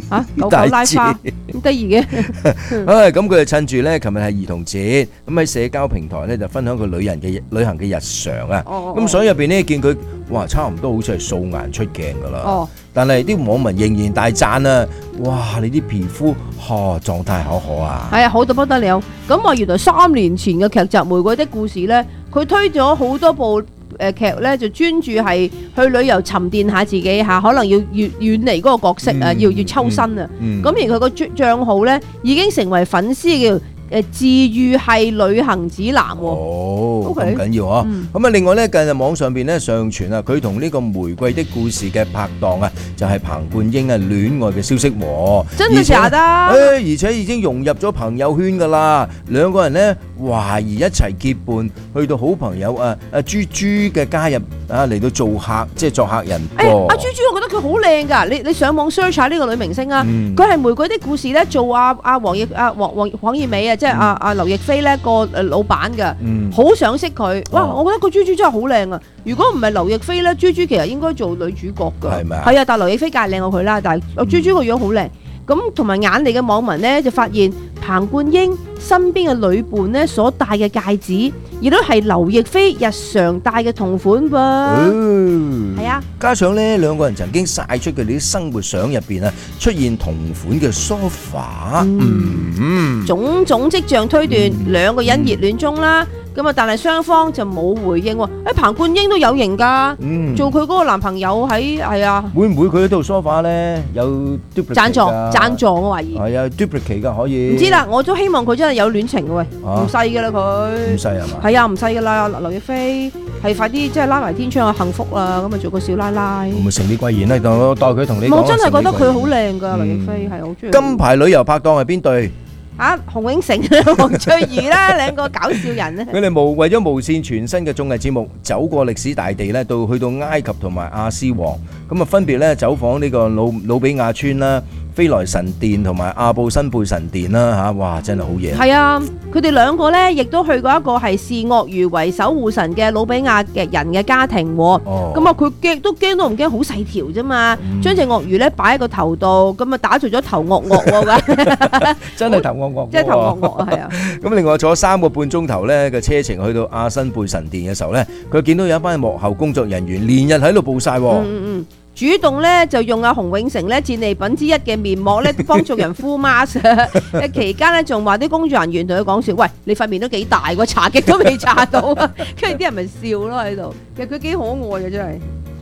嚇狗狗拉花咁得意嘅。 咁佢就趁住咧，琴日係兒童節，咁喺社交平台咧就分享佢旅行嘅日常啊。咁所以入邊咧見佢哇，差唔多好似係素顏出鏡噶啦。但係啲網民仍然大讚啊！哇，你啲皮膚狀態好好啊！ 係啊，好到不得了。咁話原來3年前嘅劇集《玫瑰的故事》咧，佢推咗好多部劇咧，就專注係去旅遊沉澱下自己嚇，可能要遠離嗰個角色啊，要抽身啊。咁而佢個帳號咧已經成為粉絲嘅治癒系旅行指南喎。 咁緊要啊！咁啊，另外咧，近日網上邊咧上傳啊，佢同呢個《玫瑰的故事》嘅拍檔啊，就係彭冠英啊戀愛嘅消息喎。 真係假的？ 而且已經融入咗朋友圈噶啦，兩個人咧懷疑一齊結伴去到好朋友豬豬嘅家入啊嚟到做客，即係作客人。 阿豬豬，我覺得佢好靚㗎。你上網 search 下呢個女明星啊，佢係《玫瑰的故事》咧做黃葉美啊，即係阿劉亦菲咧個老闆㗎，好想識佢。哇！我覺得個豬豬真係好靚啊！如果唔係劉亦菲咧，豬豬其實應該做女主角㗎。係咪啊？係啊，但係劉亦菲梗係靚過佢啦。但係豬豬個樣好靚。咁同埋眼利嘅網民咧就發現彭冠英身邊嘅女伴咧所戴嘅戒指，亦都係劉亦菲日常戴嘅同款噃。係啊， 加上咧兩個人曾經曬出佢哋啲生活相入邊啊，出現同款嘅梳化。 種種跡象推斷兩個人熱戀中啦。咁啊，但係雙方就冇回應喎。彭冠英都有型㗎，做佢嗰個男朋友係啊。會唔會佢嗰套梳化咧有 duplicate 㗎？贊助我懷疑。係啊 ，duplicate 㗎可以。唔知啦，我都希望佢真係有戀情嘅喂，唔細㗎啦佢。唔細係嘛？係啊，唔細㗎啦，劉亦菲係快啲即係拉埋天窗嘅幸福啦，咁啊做個小奶奶。咁啊成李貴賢咧，我代佢同你講。我真係覺得佢好靚㗎，劉亦菲係好中意。金牌旅遊拍檔係邊對？洪永城、黃翠如啦，兩個搞笑人咧。佢哋為咗無線全新嘅綜藝節目，走過歷史大地咧，去到埃及同埋亞斯王，咁啊分別咧走訪呢個努比亞村啦、飛來神殿同埋阿布辛貝神殿啦嚇，哇真係好嘢！係啊，佢哋兩個咧亦都去過一個係視鱷魚為守護神嘅努比亞嘅人嘅家庭喎。咁啊佢驚都唔驚，好細條啫嘛，將隻鱷魚咧擺喺個頭度，咁啊打造咗頭惡惡喎，真係頭惡。即係頭惡惡啊，係啊！咁另外坐3個半鐘頭咧嘅車程去到阿辛貝神殿嘅時候咧，佢見到有一班幕後工作人員連日喺度暴曬，主動咧就用阿洪永城咧戰利品之一嘅面膜咧幫助人敷 mask。期間咧仲話啲工作人員同佢講笑，喂，你塊面都幾大喎，搽極都未搽到啊！跟住啲人咪笑咯喺度，其實佢幾可愛嘅真係。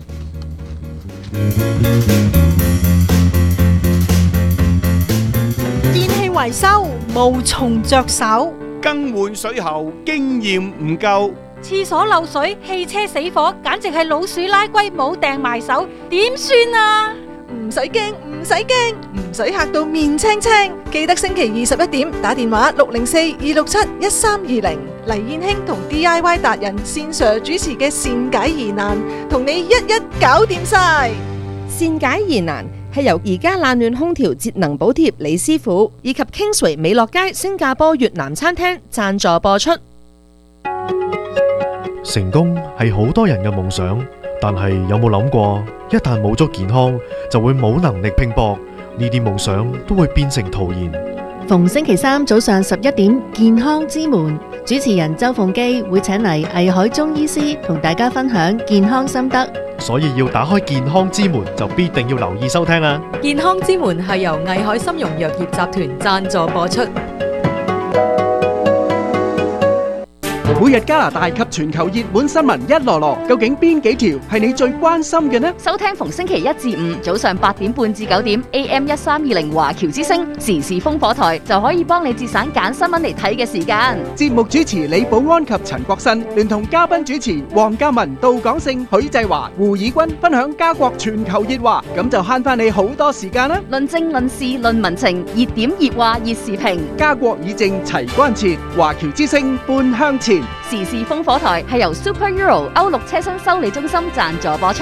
維修無從着手， 更換水喉經驗唔夠， 廁所漏水、汽車死火，簡直係老鼠拉龜冇掟埋手，點算啊？唔使驚，唔使驚，唔使嚇到面青青。記得星期21點打電話604-267-1320，黎燕卿同 DIY 達人線上主持嘅善解疑難，同你一一搞掂晒。 善解疑難係由而家冷暖空調節能補貼李師傅以及 Kingsway 美樂街新加坡越南餐廳贊助播出。 成功係好多人嘅夢想，但係有冇諗過，一旦冇咗健康，就會冇能力拼搏，呢啲夢想都會變成徒然。 逢星期三早上11點，健康之門主持人周鳳基會請嚟藝海中醫師同大家分享健康心得。 所以要打開健康之門，就必定要留意收聽啦。 健康之門係由藝海參茸藥業集團贊助播出。 每日加拿大及全球熱門新聞一籮籮，究竟邊幾條係你最關心嘅呢？ 收聽逢星期1至5早上8點半至9點 AM1320華僑之聲時事烽火台，就可以幫你節省揀新聞嚟睇嘅時間。 節目主持李寶安及陳國新聯同嘉賓主持黃嘉文、杜廣勝、許濟華、胡以軍分享家國全球熱話，咁就慳翻你好多時間啦！ 論政論事論民情，熱點熱話熱時評， 家國以正齊關切，華僑之聲半向前。 時事烽火台係由 Super Euro 歐陸車身修理中心贊助播出。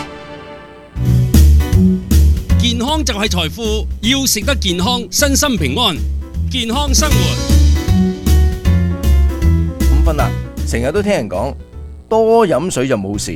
健康就係財富，要食得健康，身心平安，健康生活。 5分啦，成日都聽人講多飲水就冇事，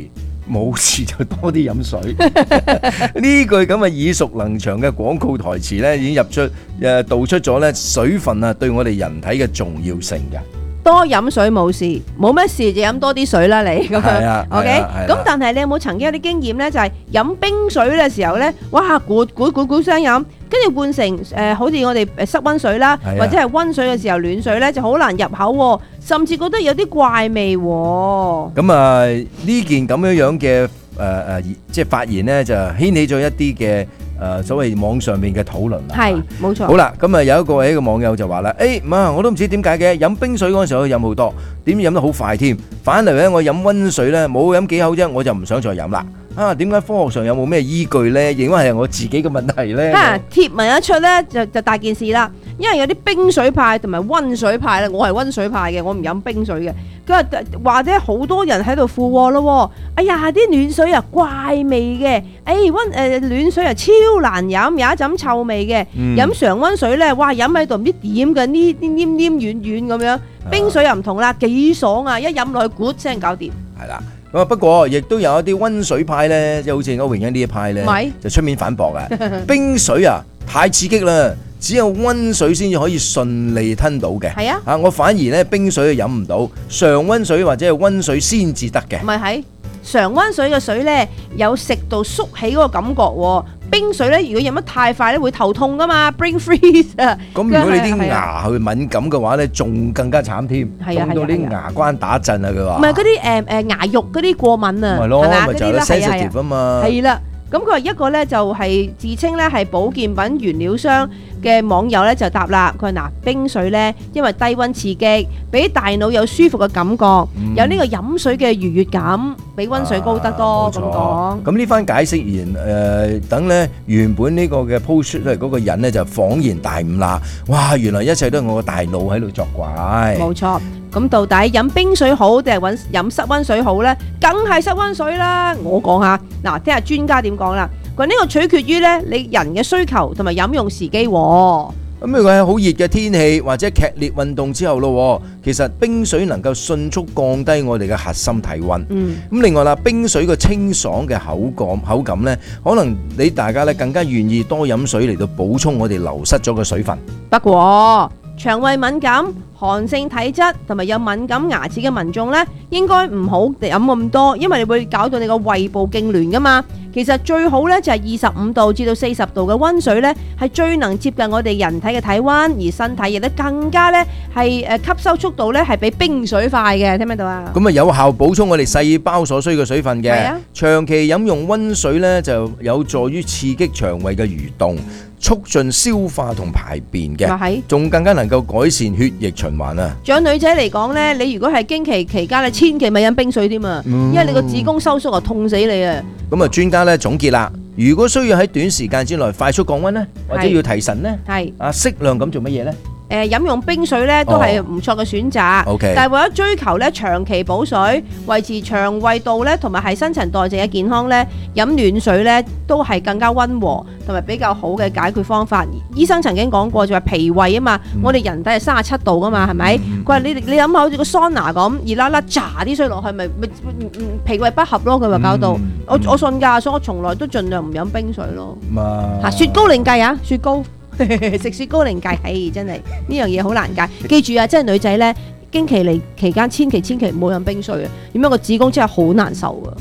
冇事就多啲飲水。呢句咁嘅耳熟能詳嘅廣告台詞咧，已經道出咗咧水分啊對我哋人體嘅重要性嘅。 多飲水冇事，冇乜事就飲多啲水啦，你咁樣。OK，咁但係你有冇曾經有啲經驗咧？就係飲冰水嘅時候咧，哇，咕聲飲，跟住換成好似我哋室溫水啦，或者係溫水嘅時候暖水咧，就好難入口，甚至覺得有啲怪味。 咁啊，呢件咁樣嘅即係發言咧，就掀起咗一啲嘅所謂網上面嘅討論啦。 係，冇錯。 好啦，咁啊有一個網友就話啦，我都唔知點解嘅，飲冰水嗰陣時候飲好多，點知飲得好快添，反嚟咧我飲溫水咧冇飲幾口啫，我就唔想再飲啦。點解科學上有冇咩依據咧？認為係我自己嘅問題咧？ 貼文一出咧就大件事啦，因為有啲冰水派同埋溫水派咧，我係溫水派嘅，我唔飲冰水嘅。佢話或者好多人喺度附和咯，哎呀啲暖水啊怪味嘅，暖水啊超難飲，有一陣臭味嘅，飲常溫水咧，哇飲喺度唔知點嘅，黏軟軟咁樣，冰水又唔同啦，幾爽啊，一飲落去咕聲搞掂。 係啦。不過亦都有一啲溫水派咧，即係好似歐榮欣呢一派咧，就出面反駁嘅。冰水啊，太刺激啦，只有溫水先至可以順利吞到嘅。係啊，我反而咧冰水飲唔到，常溫水或者係溫水先至得嘅。 唔係常溫水嘅水咧，有食到縮起嗰個感覺喎。冰水咧，如果飲得太快咧，會頭痛噶嘛 ，brain freeze 啊。 咁如果你啲牙去敏感嘅話咧，仲更加慘添，痛到啲牙關打震啊！佢話。唔係嗰啲牙肉嗰啲過敏啊， 係咯，咪就係 sensitive 啊嘛。 係啦。咁佢話一個咧就係自稱咧係保健品原料商嘅網友咧就答啦，佢話冰水咧因為低溫刺激，俾大腦有舒服嘅感覺，有呢個飲水嘅愉悅感，比溫水高得多咁講。 咁呢番解釋完等咧原本呢個嘅 post 出嚟嗰個人咧就恍然大悟啦，哇！原來一切都係我個大腦喺度作怪。 冇錯。咁到底飲冰水好定係飲室溫水好呢？梗係室溫水啦！我講下，嗱，聽下專家點講啦。佢話呢個取決於咧你人嘅需求同埋飲用時機。 咁如果喺好熱嘅天氣或者劇烈運動之後咯，其實冰水能夠迅速降低我哋嘅核心體溫。咁另外啦，冰水個清爽嘅口感呢，可能大家咧更加願意多飲水嚟到補充我哋流失咗嘅水分。 不過腸胃敏感、寒性體質同埋有敏感牙齒嘅民眾呢，應該唔好飲咁多，因為你會搞到你個胃部痙攣噶嘛。其實最好呢，就係25度至到40度嘅溫水呢，係最能接近我哋人體嘅體溫，而身體亦都更加呢係吸收速度呢係比冰水快嘅，聽唔聽到啊？ 咁啊有效補充我哋細胞所需嘅水分嘅。長期飲用溫水呢，就有助於刺激腸胃嘅蠕動，促進消化同排便嘅，仲更加能夠改善血液循環啊！ 仲有女仔嚟講呢，你如果係經期期間，你千祈咪飲冰水添啊，因為你個子宮收縮啊，痛死你啊！ 咁啊，專家咧總結啦，如果需要喺短時間之內快速降溫呢，或者要提神呢，適量咁做乜嘢呢？ 飲用冰水咧都係唔錯嘅選擇，但係為咗追求咧長期補水、維持腸胃道咧同埋係新陳代謝嘅健康咧，飲暖水咧都係更加溫和同埋比較好嘅解決方法。醫生曾經講過就係脾胃啊嘛，我哋人體係37度噶嘛，係咪？佢話你諗下好似個桑拿咁，熱啦啦炸啲水落去，咪脾胃不合咯。佢話搞到我信㗎，所以我從來都盡量唔飲冰水咯。雪糕另計啊，雪糕。食雪糕另計，真係呢樣嘢好難戒。記住啊，即係女仔呢，經期嚟期間千祈唔好飲冰水啊，咁樣個子宮真係好難受啊。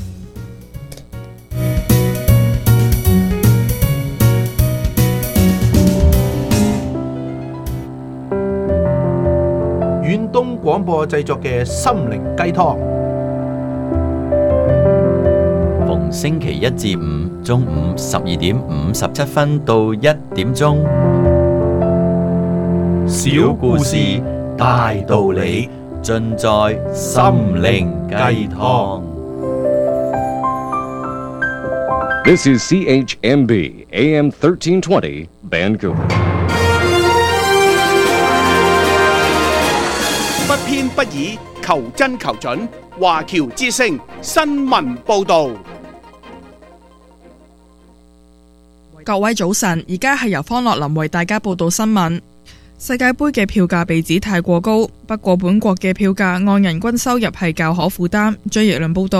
遠東廣播製作嘅心靈雞湯， 逢星期一至五中午12:57到1點，小故事大道理，盡在心靈雞湯。 This is CHMB AM 1320 Vancouver。 不偏不倚，求真求準。華僑之聲新聞報導。 各位早晨，而家係由方樂林為大家報道新聞。世界盃嘅票價被指太過高，不過本國嘅票價按人均收入係較可負擔。張奕倫報道。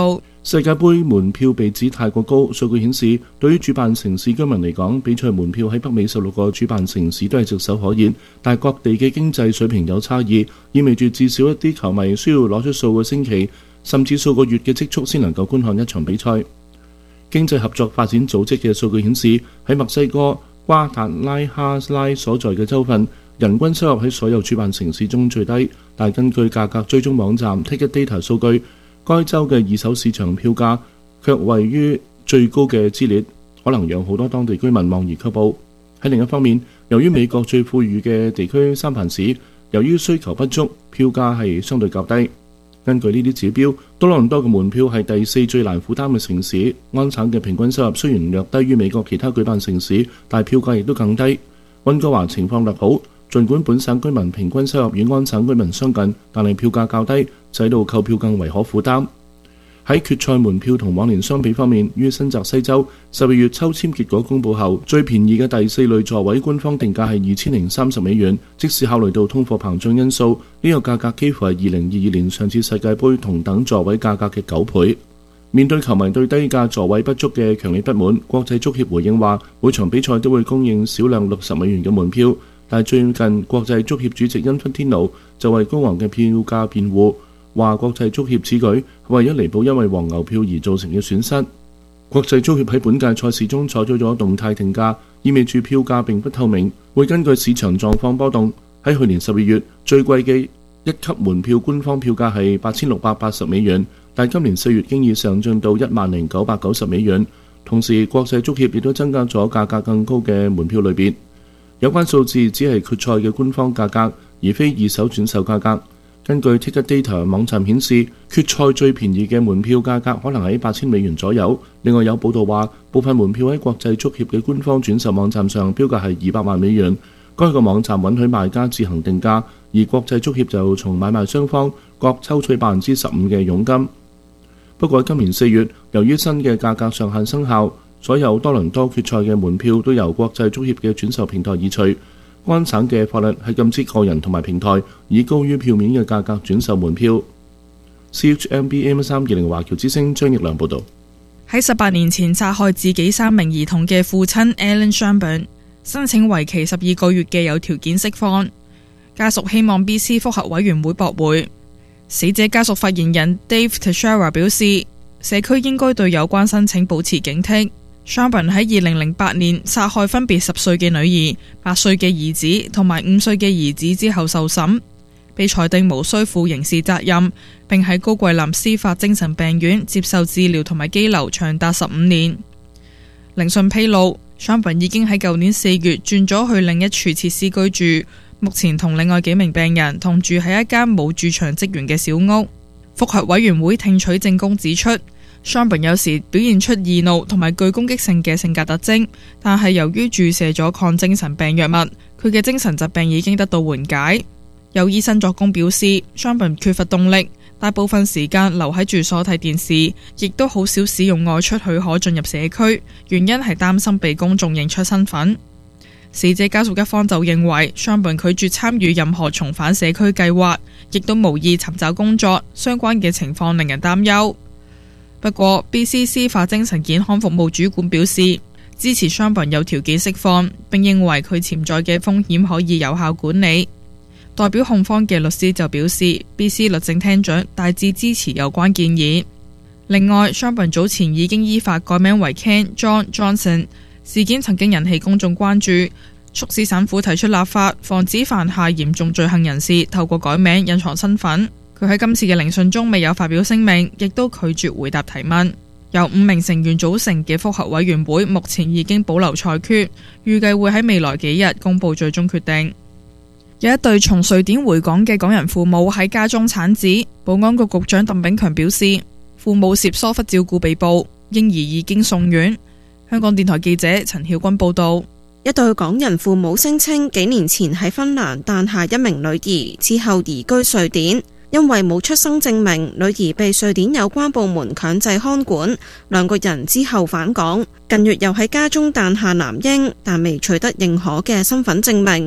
世界盃門票被指太過高，數據顯示對於主辦城市居民嚟講，比賽門票喺北美16個主辦城市都係炙手可熱，但各地嘅經濟水平有差異，意味住至少一啲球迷需要攞出數個星期甚至數個月嘅積蓄先能夠觀看一場比賽。經濟合作發展組織嘅數據顯示，喺墨西哥瓜達拉哈拉所在嘅州份，人均收入喺所有主辦城市中最低，但根據價格追蹤網站 Ticket Data 數據，該州嘅二手市場票價卻位於最高嘅之列，可能讓好多當地居民望而卻步。喺另一方面，由於美國最富裕嘅地區三藩市，由於需求不足，票價係相對較低。根據呢啲指標，多倫多嘅門票係第4最難負擔嘅城市。安省嘅平均收入雖然略低於美國其他舉辦城市，但票價亦都更低。溫哥華情況略好，儘管本省居民平均收入與安省居民相近，但係票價較低，使到購票更為可負擔。喺決賽門票同往年相比方面，於新澤西州12月抽籤結果公佈後，最便宜嘅第4類座位官方定價係2030美元，即使考慮到通貨膨脹因素，呢個價格幾乎係2022年上次世界盃同等座位價格嘅9倍。面對球迷對低價座位不足嘅強烈不滿，國際足協回應話，每場比賽都會供應少量60美元嘅門票，但係最近國際足協主席因芬天奴就為高昂嘅票價辯護，話國際足協此舉係為咗彌補因為黃牛票而造成嘅損失。國際足協喺本屆賽事中採取咗動態定價，意味住票價並不透明，會根據市場狀況波動。喺去年12月，最貴嘅一級門票官方票價係8680美元，但今年4月經已上漲到10990美元。同時，國際足協亦都增加咗價格更高嘅門票類別。有關數字只係決賽嘅官方價格，而非二手轉售價格。根據 Ticket Data 網站顯示，決賽最便宜嘅門票價格可能喺8000美元左右。另外有報道話，部分門票喺國際足協嘅官方轉售網站上標價係200萬美元。該個網站允許賣家自行定價，而國際足協就從買賣雙方各抽取15%嘅佣金。不過喺今年4月，由於新嘅價格上限生效，所有多倫多決賽嘅門票都由國際足協嘅轉售平台移除。安省嘅法律係禁止個人同埋平台以高於票面嘅價格轉售門票。CHMB AM320華僑之聲張奕良報導。 喺18年前殺害自己3名兒童嘅父親 Alan Shelburne 申請為期12個月嘅有條件釋放，家屬希望 BC 覆核委員會駁回。死者家屬發言人 Dave Teixeira 表示，社區應該對有關申請保持警惕。Shelburne 喺2008年殺害分別10歲嘅女兒、8歲嘅兒子同埋5歲嘅兒子之後受審，被裁定無需負刑事責任，並喺高貴林司法精神病院接受治療同埋羈留長達15年。聆訊披露， Shelburne 已經喺舊年4月轉咗去另一處設施居住，目前同另外幾名病人同住喺一間冇駐場職員嘅小屋。覆核委員會聽取證供指出，Shelburne 有時表現出易怒同埋具攻擊性嘅性格特徵，但係由於注射咗抗精神病藥物，佢嘅精神疾病已經得到緩解。有醫生作供表示 Shelburne 缺乏動力，大部分時間留喺住所睇電視，亦都好少使用外出許可進入社區，原因係擔心被公眾認出身份。死者家屬一方就認為 Shelburne 拒絕參與任何重返社區計劃，亦都無意尋找工作，相關嘅情況令人擔憂。不過 BC 司法精神健康服務主管表示支持 Shelburne 有條件釋放，並認為佢潛在嘅風險可以有效管理。代表控方嘅律師就表示 BC 律政廳長大致支持有關建議。另外 Shelburne 早前已經依法改名為 Ken John Johnson， 事件曾經引起公眾關注，促使省府提出立法防止犯下嚴重罪行人士透過改名隱藏身份。佢喺今次嘅聆訊中未有發表聲明，亦都拒絕回答提問。由5名成員組成嘅覆核委員會目前已經保留裁決，預計會喺未來幾日公布最終決定。有一對從瑞典回港嘅港人父母喺家中產子，保安局局長鄧炳強表示，父母涉疏忽照顧被捕，嬰兒已經送院。香港電台記者陳曉君報道。 一對港人父母聲稱幾年前喺芬蘭誕下一名女兒，之後移居瑞典。因為冇出生證明，女兒被瑞典有關部門強制看管，兩個人之後返港。近月又喺家中誕下男嬰，但未取得認可嘅身份證明。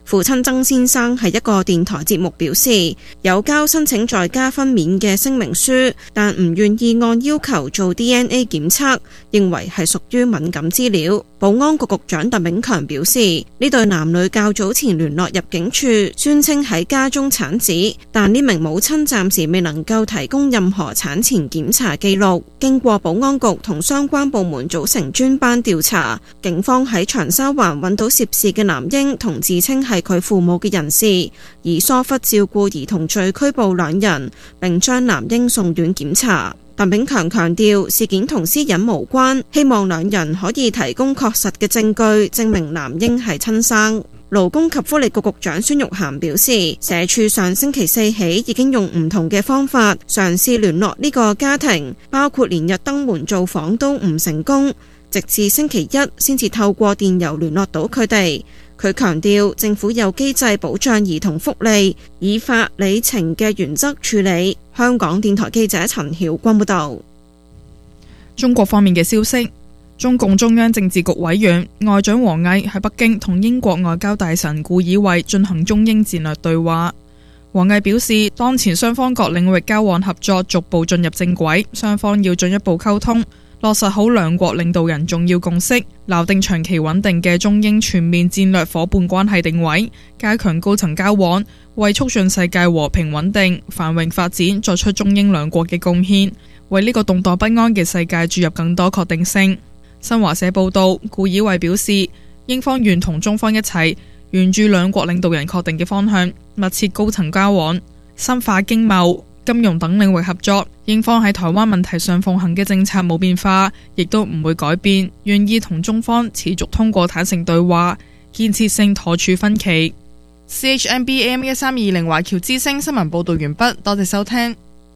父親曾先生喺一個電台節目表示，有交申請在家分娩嘅聲明書，但唔願意按要求做 DNA 檢測，認為係屬於敏感資料。保安局局長鄧炳強表示，呢對男女較早前聯絡入境處，宣稱喺家中產子，但呢名母親暫時未能夠提供任何產前檢查記錄。經過保安局同相關部門組成專班調查，警方喺長沙灣揾到涉事嘅男嬰同自稱係佢父母嘅人士，以疏忽照顧兒童罪拘捕兩人，並將男嬰送院檢查。鄧炳強強調事件同私隱無關，希望兩人可以提供確實嘅證據，證明男嬰係親生。勞工及福利局局長孫玉菡表示，社署上星期四起已經用唔同嘅方法嘗試聯絡呢個家庭，包括連日登門造訪都唔成功，直至星期一先至透過電郵聯絡到佢哋。佢強調政府有機制保障兒童福利，以法理情嘅原則處理。香港電台記者陳曉君報導。 中國方面嘅消息，中共中央政治局委員外長王毅喺北京同英國外交大臣顧以惠進行中英戰略對話。王毅表示，當前雙方各領域交往合作逐步進入正軌，雙方要進一步溝通，落實好兩國領導人重要共識，錨定長期穩定嘅中英全面戰略夥伴關係定位，加強高層交往，為促進世界和平穩定、繁榮發展作出中英兩國嘅貢獻，為呢個動盪不安嘅世界注入更多確定性。新華社報道，顧以惠表示，英方願同中方一齊，沿住兩國領導人確定嘅方向，密切高層交往，深化經貿、金融等領域合作。英方喺台灣問題上奉行嘅政策冇變化，亦都唔會改變，願意同中方持續通過坦誠對話，建設性妥處分歧。CHMB AM 1320華僑之聲新聞報道完畢，多謝收聽。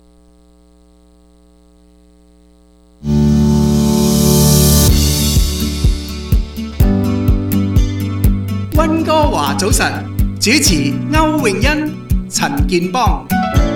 溫哥華早晨，主持歐詠欣、陳健邦。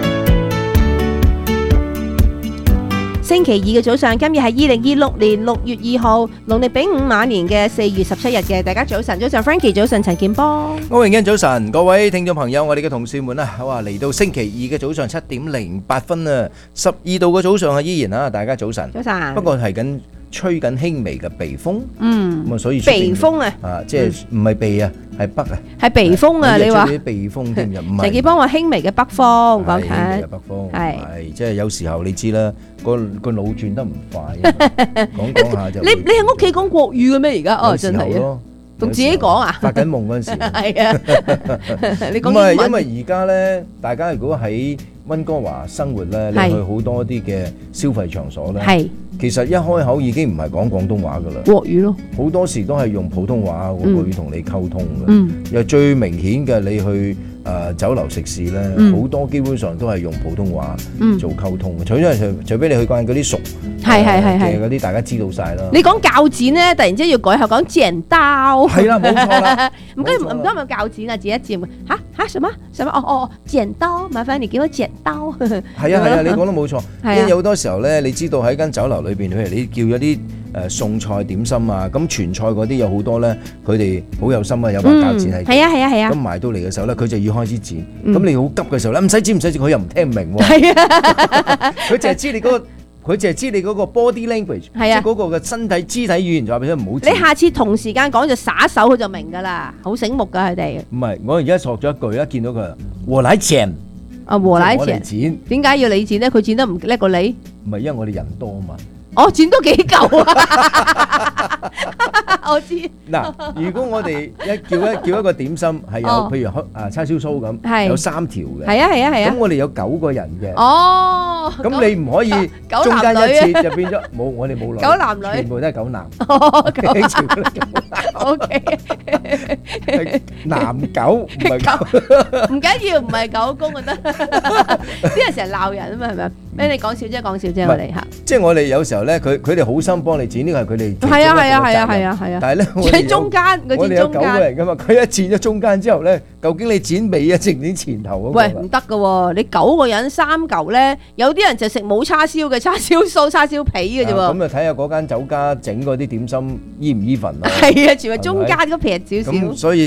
星期二嘅早上，今日係2026年6月2號，農曆丙午晚年嘅4月17日嘅。大家早晨，早晨 Frankie， 早晨陳健邦， 歐詠欣早晨，各位聽眾朋友，我哋嘅同事們啊，哇，嚟到星期二嘅早上7:08啊，12度嘅早上啊，依然啊，大家早晨。 早晨。 不過係吹緊輕微嘅避風，咁啊，所以避風啊，即係唔係避啊，係北啊， 係避風啊，你話避風添就唔係。 陳健邦話輕微嘅北風，講緊輕微嘅北風，係即係有時候你知啦，個腦轉得唔快，講下就。你喺屋企講國語嘅咩？而家哦，真係啊，同自己講啊， 發緊夢嗰陣時。 係啊，你講英文。 咁啊，因為而家咧，大家如果喺溫哥華生活咧，你去好多啲嘅消費場所咧，其實一開口已經唔係講廣東話噶啦， 國語咯， 好多時都係用普通話國語同你溝通嘅。又最明顯嘅，你去酒樓食肆咧，好多基本上都係用普通話做溝通嘅。除非你去慣嗰啲熟嘅嗰啲，大家知道晒啦。你講鉸剪咧，突然之間要改口講剪刀，係啦，冇錯啦。唔該咪鉸剪啊，剪一剪嚇什麼？哦，剪刀，麻煩你叫我剪刀。係啊，你講得冇錯。因為有好多時候咧，你知道喺間酒樓裏邊，譬如你叫咗啲餸菜點心啊，咁傳菜嗰啲有好多咧，佢哋好有心啊，有把鉸剪係。係啊。咁埋到嚟嘅時候咧，佢就要開始剪。咁你好急嘅時候咧，唔使剪，佢又唔聽唔明喎。係啊，佢淨係知你嗰個 body language，即係嗰個嘅身體肢體語言，就話俾佢唔好剪。你下次同時間講就耍手，佢就明㗎啦，好醒目㗎佢哋。唔係，我而家學咗一句，一見到佢和奶剪。啊，和奶剪。點解要你剪咧？佢剪得唔叻過你？唔係，因為我哋人多啊嘛。哦，剪多幾嚿啊！我知。嗱，如果我哋叫一個點心係有，譬如叉燒酥咁，有3條嘅。係啊。咁我哋有9個人嘅。哦。咁你唔可以中間一切就變咗冇，我哋冇女。9男女。全部都係9男。O K。男9唔係9。唔緊要，唔係9公就得。啲人成日鬧人啊嘛，係咪啊？咩？你講笑啫，我哋嚇。即係我哋有時候咧，佢哋好心幫你剪，呢個係佢哋。係啊。但係咧，喺中間，我哋有9個人噶嘛，佢一剪咗中間之後咧，究竟你剪尾啊，剪前頭嗰個？喂，唔得噶喎！你9個人3嚿咧，有啲人就食冇叉燒嘅叉燒酥、叉燒皮嘅啫喎。咁啊，睇下嗰間酒家整嗰啲點心依唔依份咯。係啊，全部中間嗰撇少少。咁所以就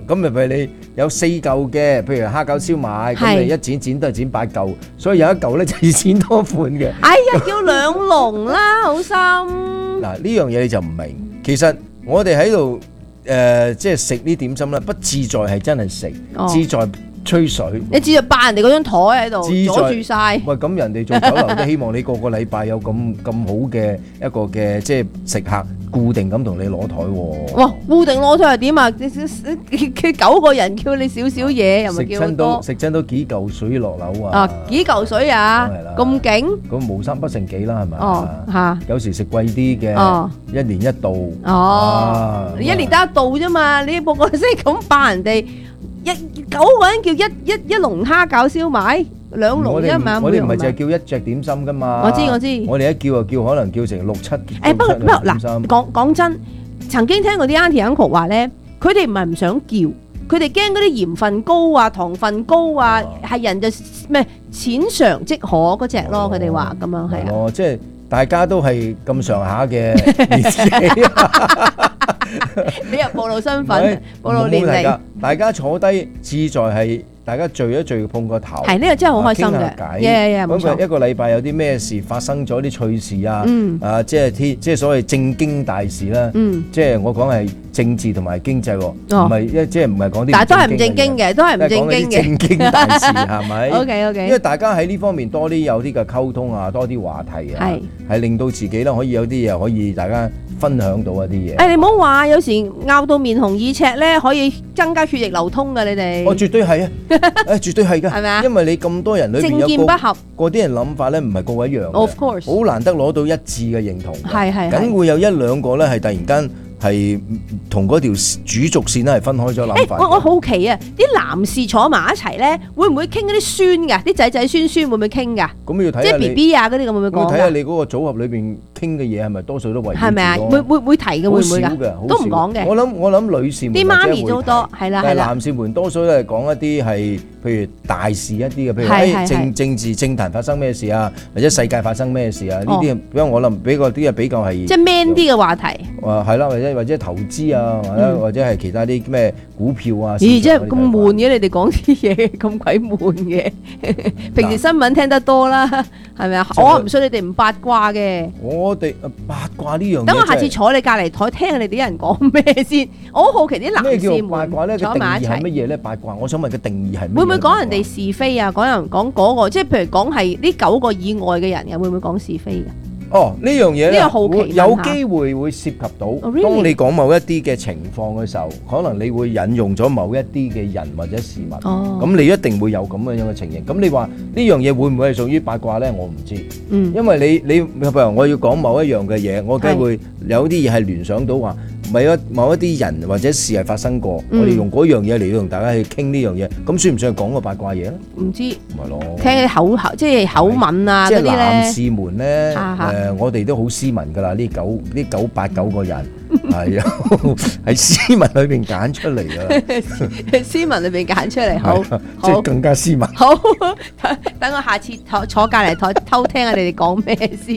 咁咪譬如你有4嚿嘅，譬如蝦餃燒賣，咁你一剪都係剪8嚿，所以有一嚿咧就要剪多款嘅。 哎呀，叫兩籠啦，好心。 嗱呢樣嘢你就唔明，其實我哋喺度即係食呢點心咧，不自在係真係食，自在吹水。 你自在霸人哋嗰張台喺度阻住晒。 喂，咁人哋做酒樓都希望你個禮拜有咁好嘅一個嘅即係食客固定咁同你攞台喎。 哇，固定攞台係點啊？佢9個人叫你少少嘢，又咪叫好多？ 食親都幾嚿水落樓啊！ 啊，幾嚿水啊？咁勁？ 咁無三不成幾啦，係咪？ 哦，嚇。 有時食貴啲嘅，一年一度。 哦，你一年得一度啫嘛，你個個星期咁霸人哋。9個人叫一籠蝦餃燒賣，2籠啫嘛。 我哋唔係淨係叫一隻點心噶嘛。我知。我哋一叫就叫可能叫成6、7。 不過嗱，講真，曾經聽過啲 auntie uncle 話咧，佢哋唔係唔想叫，佢哋驚嗰啲鹽分高啊、糖分高啊，係人就咩淺嘗即可嗰隻咯。佢哋話咁樣係啊。 即係大家都係咁上下嘅年紀。 你又暴露身份，暴露年齡。 大家坐低自在係大家聚一聚碰個頭， 係呢個真係好開心嘅。 咁一個禮拜有啲咩事發生咗啲趣事啊，即係所謂正經大事啦。即係我講係政治同埋經濟，唔係即係唔係講啲。 但係都係唔正經嘅，都係唔正經嘅。 正經大事係咪 ？OK。 因為大家喺呢方面多啲有啲嘅溝通啊，多啲話題啊，係令到自己咧可以有啲嘢可以大家分享到一啲嘢。 你唔好話有時拗到面紅耳赤咧，可以增加血液流通㗎，你哋。 絕對係啊！絕對係㗎，係咪啊？因為你咁多人裏邊有政見不合， 嗰啲人諗法咧唔係個個一樣嘅。 Of course， 好難得攞到一致嘅認同。 係。 梗會有1、2個咧係突然間係同嗰條主軸線咧係分開咗諗法。 我好奇啊，啲男士坐埋一齊咧，會唔會傾嗰啲孫㗎？啲仔孫會唔會傾㗎？ 咁要睇即係 BB 啊嗰啲咁會唔會講？ 睇下你嗰個組合裏邊傾嘅嘢係咪多數都圍繞住？ 係咪啊？會提嘅會唔會㗎？都唔講嘅。 我諗女士們啲媽咪都多，係啦。 但係男士們多數都係講一啲係譬如大事一啲嘅，譬如政治政壇發生咩事啊，或者世界發生咩事啊？呢啲因為我諗比較啲比較係即係 man 啲嘅話題。 係啦，或者投資啊，或者係其他啲咩股票啊。 咦！即係咁悶嘅，你哋講啲嘢咁鬼悶嘅。平時新聞聽得多啦，係咪啊？我唔信你哋唔八卦嘅。 我哋八卦呢樣嘢。 等我下次坐你隔離台聽下你哋啲人講咩先。我好好奇啲男士們八卦咧坐埋一齊。 乜嘢咧？八卦，我想問嘅定義係咩？ 會唔會講人哋是非啊？講嗰個，即係譬如講係呢9個以外嘅人，又會唔會講是非嘅？ 呢樣嘢咧， 呢個好奇有機會涉及到。當你講某一啲嘅情況嘅時候，可能你會引用咗某一啲嘅人或者事物。咁你一定會有咁樣嘅情形。咁你話呢樣嘢會唔會係屬於八卦咧？我唔知。因為你譬如我要講某一樣嘅嘢，我梗係會有啲嘢係聯想到話，某一啲人或者事係發生過，我哋用嗰樣嘢嚟同大家去傾呢樣嘢，咁算唔算係講個八卦嘢咧？唔知。咪咯。聽啲即係口吻啊嗰啲咧。 即係男士們咧，我哋都好斯文㗎啦，呢9、8、9個人係啊，喺斯文裏邊揀出嚟㗎。 斯文裏邊揀出嚟，好， 即係更加斯文。 好，等我下次坐隔離台偷聽下你哋講咩先。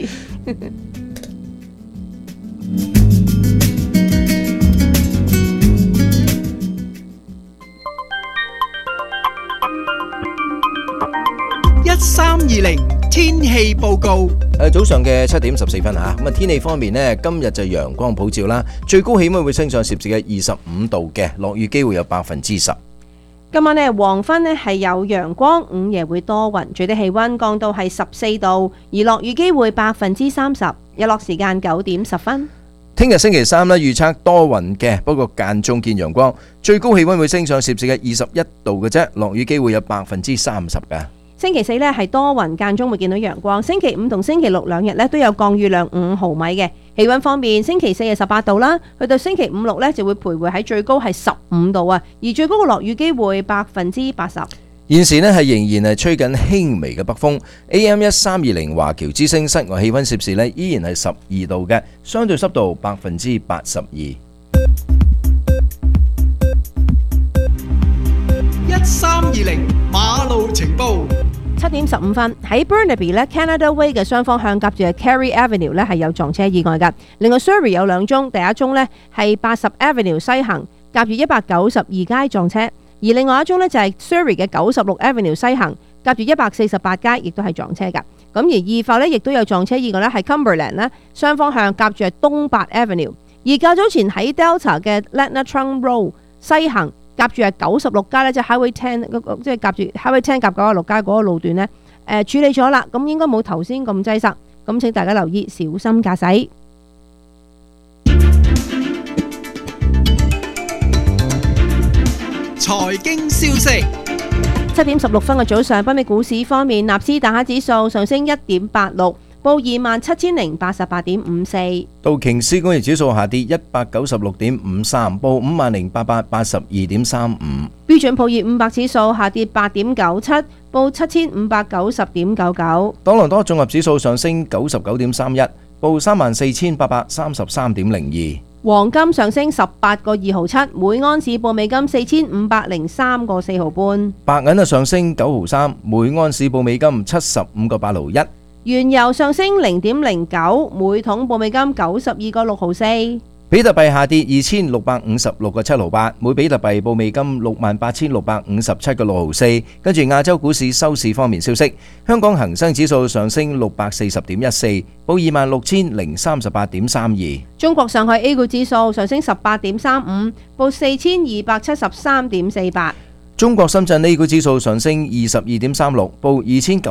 1320天氣報告。 早上嘅7點14分嚇，咁啊天氣方面呢，今日就陽光普照啦，最高氣溫會升上攝氏嘅25度嘅，落雨機會有10%。 今晚呢，黃昏呢係有陽光，午夜會多雲，最低氣溫降到係14度，而落雨機會30%，日落時間9點10分。 聽日星期三呢，預測多雲嘅，不過間中見陽光，最高氣溫會升上攝氏嘅21度嘅啫，落雨機會有30%嘅。 星期四呢係多雲，間中會見到陽光。星期五同星期六2日呢都有降雨量5毫米嘅。氣溫方面，星期四係18度啦，去到星期五六呢就會徘徊喺最高係15度啊，而最高嘅落雨機會80%。 現時呢係仍然係吹緊輕微嘅北風。AM 1320華僑之聲室外氣溫攝氏呢依然係12度嘅，相對濕度82%。 1320馬路情報。 7點15分喺 Burnaby 咧 Canada Way 嘅雙方向夾住嘅 Carey Avenue 咧係有撞車意外㗎。另外 Surrey 有2宗，第一宗咧係80 Avenue 西行夾住192街撞車。而另外一宗呢，就係 Surrey 嘅96 Avenue 西行，夾住148街，亦都係撞車㗎。咁而二埠呢，亦都有撞車意外呢，係 Cumberland 呢，雙方向夾住係東8 Avenue。而較早前喺 Delta 嘅 Latna Road 西行，夾住係96街呢，即係 Highway 10嗰個，即係夾住 Highway 10夾96街嗰個路段呢，處理咗啦。咁應該冇頭先咁擠塞。咁請大家留意，小心駕駛。 財經消息 ，7點16分嘅早上，北美股市方面，納斯達克指數上升1.86，報27,088.54。 道瓊斯工業指數下跌196.53，報50,882.35。 標準普爾500指數下跌8.97，報7,590.99。 多倫多綜合指數上升99.31，報34,833.02。 黃金上升18個2毫7，每安士報美金4,503個4毫半。 白銀上升9毫3，每安士報美金75個8毫1。 原油上升0.09，每桶報美金92個6毫4。 比特幣下跌2656個7毫8，每比特幣報美金68,657個6毫4。跟住亞洲股市收市方面消息，香港恒生指數上升640.14，報26,038.32。 中國上海 A 股指數上升18.35，報4,273.48。 中國深圳 A 股指數上升22.36，報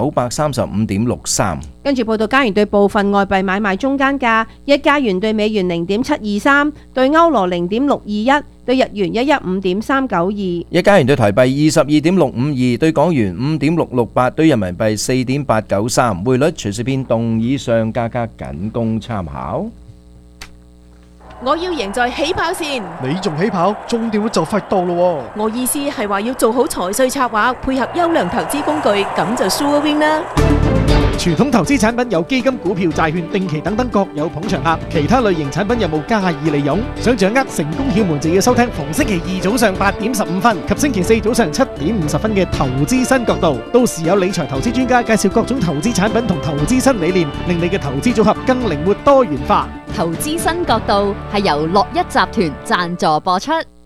2,935.63。 跟住報道加元對部分外幣買賣中間價：一加元對美元0.723，對歐羅0.621，對日元115.392。 一加元對台幣22.652，對港元5.668，對人民幣4.893。匯率隨時變動，以上價格僅供參考。 我要贏在起跑線， 你仲起跑，終點就快到咯。 我意思係話要做好財稅策劃，配合優良投資工具，咁就 sure win 啦。 傳統投資產品有基金、股票、債券、定期等等各有捧場客，其他類型產品有冇加以利用？想掌握成功竅門就要收聽逢星期二早上8點15分及星期四早上7點50分嘅投資新角度，到時有理財投資專家介紹各種投資產品同投資新理念，令你嘅投資組合更靈活多元化。 投資新角度係由樂一集團贊助播出。